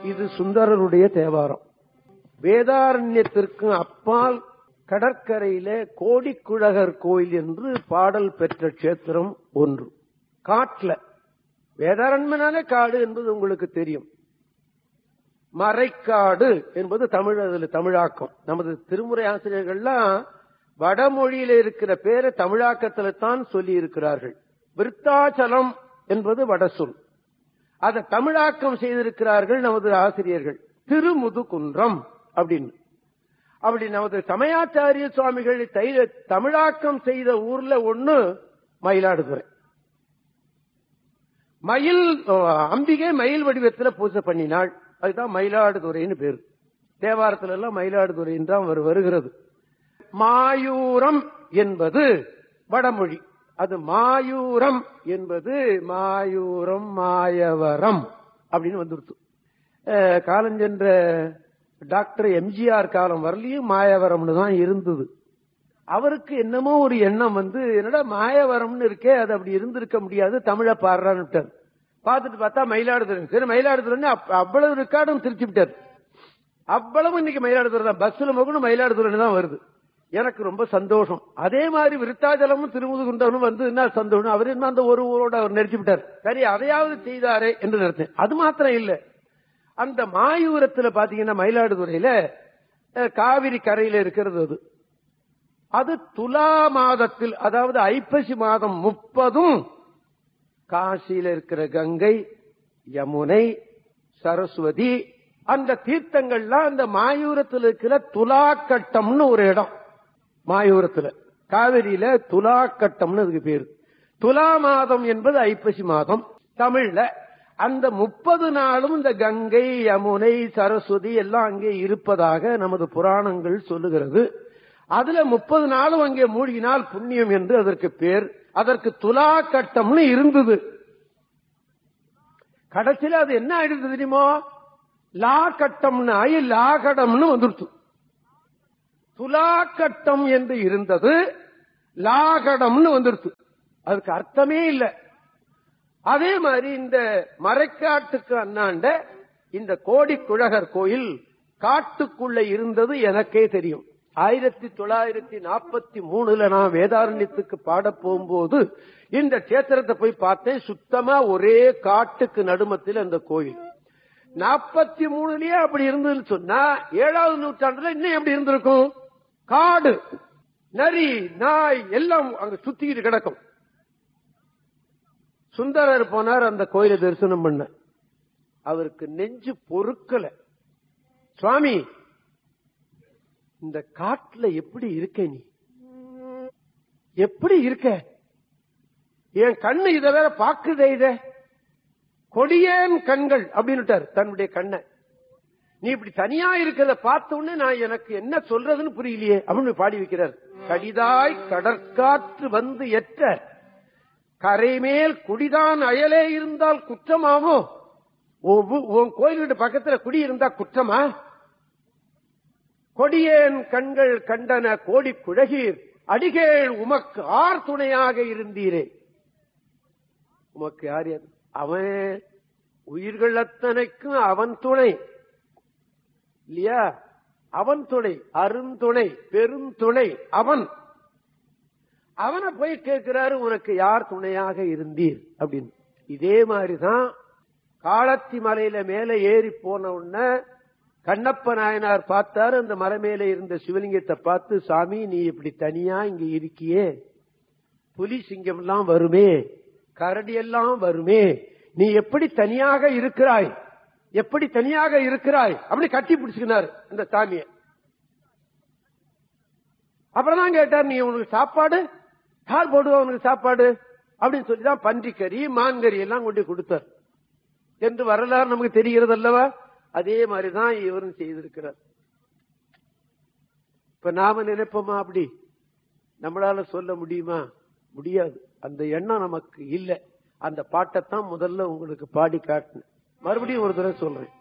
இது சுந்தரருடைய தேவாரம். வேதாரண்யத்திற்கு அப்பால் கடற்கரையில கோடிக்குழகர் கோயில் என்று பாடல் பெற்ற கஷேத்திரம் ஒன்று. காட்டுல வேதாரண்யனாலே காடு என்பது உங்களுக்கு தெரியும். மறைக்காடு என்பது தமிழாக்கம். நமது திருமுறை ஆசிரியர்கள்லாம் வடமொழியில இருக்கிற பேரை தமிழாக்கத்துல தான் சொல்லி இருக்கிறார்கள். விருத்தாச்சலம் என்பது வடசொல், அதை தமிழாக்கம் செய்திருக்கிறார்கள் நமது ஆசிரியர்கள். திருமுதுகுன்றம் அப்படின்னு. அப்படி நமது சமயாச்சாரிய சுவாமிகள் தமிழாக்கம் செய்த ஊர்ல ஒண்ணு மயிலாடுதுறை. அம்பிகை மயில் வடிவத்தில் பூஜை பண்ணினாள், அதுதான் மயிலாடுதுறைன்னு பேரு. தேவாரத்துல எல்லாம் மயிலாடுதுறைன்னு தான் வருகிறது. மாயூரம் என்பது வடமொழி. அது மாயூரம் என்பது மாயூரம் மாயவரம் அப்படின்னு வந்துருச்சு. காலஞ்சென்ற டாக்டர் எம்ஜிஆர் காலம் வரலையும் மாயவரம்னு தான் இருந்தது. அவருக்கு என்னமோ ஒரு எண்ணம் வந்து, என்னடா மாயவரம்னு இருக்கே, அது அப்படி இருந்திருக்க முடியாது, தமிழை பாடுறான்னு பார்த்துட்டு பார்த்தா மயிலாடுதுறை. சரி, மயிலாடுதுறை அவ்வளவு ரெக்கார்டும் திருச்சி விட்டார். அவ்வளவு இன்னைக்கு மயிலாடுதுறை தான். பஸ்ல மகனும் மயிலாடுதுறை தான் வருது. எனக்கு ரொம்ப சந்தோஷம். அதே மாதிரி விருத்தாச்சலமும் திருமுதுகுன்றமும் வந்து என்ன சந்தோஷம். அவர் என்ன அந்த ஒரு ஊரோட அவர் நெரிச்சு விட்டார். சரி, அதையாவது செய்தாரே என்று நினைத்தேன். அது மாத்திரம் இல்ல, அந்த மாயூரத்துல பாத்தீங்கன்னா மயிலாடுதுறையில காவிரி கரையில இருக்கிறது. அது துலா மாதத்தில், அதாவது ஐப்பசி மாதம் 30 காசியில இருக்கிற கங்கை, யமுனை, சரஸ்வதி அந்த தீர்த்தங்கள்லாம் அந்த மாயூரத்தில் இருக்கிற துலாக்கட்டம்னு ஒரு இடம். மாயூரத்துல காவிரியில துலாக்கட்டம்னு அதுக்கு பேரு. துலா மாதம் என்பது ஐப்பசி மாதம் தமிழ்ல. அந்த 30 நாளும் இந்த கங்கை, யமுனை, சரஸ்வதி எல்லாம் அங்கே இருப்பதாக நமது புராணங்கள் சொல்லுகிறது. அதுல 30 நாளும் அங்கே மூழ்கினால் புண்ணியம் என்று அதற்கு பேர். அதற்கு துலா கட்டம்னு இருந்தது. கடைசியில அது என்ன ஆயிடுது தெரியுமோ, லா கட்டம்னு ஆகி லாகடம்னு வந்துருச்சு. துலா கட்டம் என்று இருந்தது, லாகடம்னு வந்துருச்சு. அதுக்கு அர்த்தமே இல்லை. அதே மாதிரி இந்த மறைக்காட்டுக்கு அண்ணாண்ட இந்த கோடிக்குழகர் கோயில் காட்டுக்குள்ள இருந்தது எனக்கே தெரியும். 1943 நான் வேதாரண்யத்துக்கு பாட போகும்போது இந்த கஷேத்திரத்தை போய் பார்த்தேன். சுத்தமா ஒரே காட்டுக்கு நடுமத்தில் அந்த கோயில். 43லயே அப்படி இருந்ததுன்னு சொன்னா 7வது நூற்றாண்டுல இன்னும் எப்படி இருந்திருக்கும்? காடு, நரி, நாய் எல்லாம் அங்க சுத்திக்கிட்டு கிடக்கும். சுந்தரர் போனார் அந்த கோயிலை தரிசனம் பண்ண. அவருக்கு நெஞ்சு பொறுக்கல. சுவாமி, இந்த காட்டுல எப்படி இருக்க, நீ எப்படி இருக்க? என் கண்ணு இத வேற பாக்குதே, இத கொடியேன் கண்கள் அப்படின்னு தன்னுடைய கண்ணை. நீ இப்படி தனியா இருக்கிறத பார்த்த உடனே நான் எனக்கு என்ன சொல்றதுன்னு புரியலையே அப்படின்னு பாடி வைக்கிறார். கடிதாய் கடற்காற்று வந்து எற்ற கரைமேல் குடிதான் அயலே இருந்தால் குற்றமாவோ? உன் கோயிலுடைய பக்கத்துல குடி இருந்தா குற்றமா? கொடியேன் கண்கள் கண்டன கோடி குழகீர் அடிகேள் உமக்கு ஆர் துணையாக இருந்தீரே. உமக்கு யார்? அவன் உயிர்கள் அத்தனைக்கும் அவன் துணை இல்லையா? அவன் துணை, அருந்துணை, பெருந்துணை அவன். அவனை போய் கேட்கிறாரு, உனக்கு யார் துணையாக இருந்தீர் அப்படின்னு. இதே மாதிரிதான் காளத்தி மலையில மேல ஏறி போன உடனே கண்ணப்ப நாயனார் பார்த்தாரு. அந்த மலை மேல இருந்த சிவலிங்கத்தை பார்த்து, சாமி நீ இப்படி தனியா இங்க இருக்கியே, புலி சிங்கம் எல்லாம் வருமே, கரடி எல்லாம் வருமே, நீ எப்படி தனியாக இருக்கிறாய், எப்படி தனியாக இருக்கிறாய் அப்படி கட்டி பிடிச்சுக்கினாரு அந்த சாமியை. அப்புறம் தான் கேட்டார், நீ உனக்கு சாப்பாடு யார் போடுவா, உனக்கு சாப்பாடு அப்படின்னு சொல்லிதான் பன்றிக்கறி, மான்கறி எல்லாம் கொண்டு கொடுத்தார் என்று வரலாறு நமக்கு தெரிகிறது அல்லவா? அதே மாதிரிதான் இவரும் செய்திருக்கிறார். இப்ப நாம நினைப்போமா அப்படி? நம்மளால சொல்ல முடியுமா? முடியாது. அந்த எண்ணம் நமக்கு இல்லை. அந்த பாட்டைத்தான் முதல்ல உங்களுக்கு பாடி காட்டினேன். மறுபடியும் ஒரு தடவை சொல்றேன்.